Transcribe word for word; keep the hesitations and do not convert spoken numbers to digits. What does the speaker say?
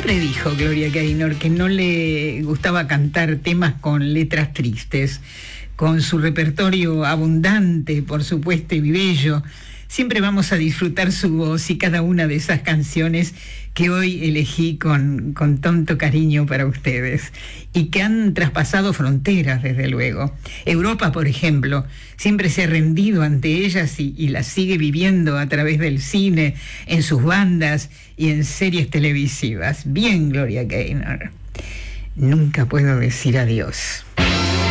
Siempre dijo Gloria Gaynor que no le gustaba cantar temas con letras tristes. Con su repertorio abundante, por supuesto, y bello, siempre vamos a disfrutar su voz y cada una de esas canciones que hoy elegí con, con tanto cariño para ustedes y que han traspasado fronteras, desde luego. Europa, por ejemplo, siempre se ha rendido ante ellas y, y las sigue viviendo a través del cine, en sus bandas y en series televisivas. Bien, Gloria Gaynor. Nunca puedo decir adiós.